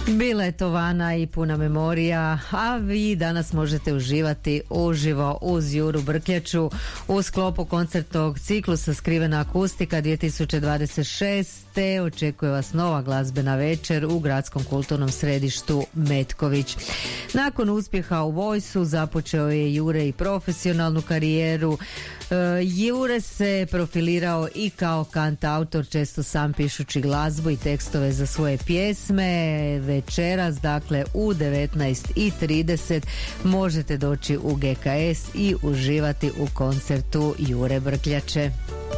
Bila je to vana i puna memorija, a vi danas možete uživati uživo uz Juru Brkljaču u sklopu koncertnog ciklusa Skrivena akustika 2026. Očekuje vas nova glazbena večer u Gradskom kulturnom središtu Metković. Nakon uspjeha u Voice-u započeo je Jure i profesionalnu karijeru. Jure se profilirao i kao kantautor, često sam pišući glazbu i tekstove za svoje pjesme. Večeras, dakle u 19:30 možete doći u GKS i uživati u koncertu Jure Brkljače.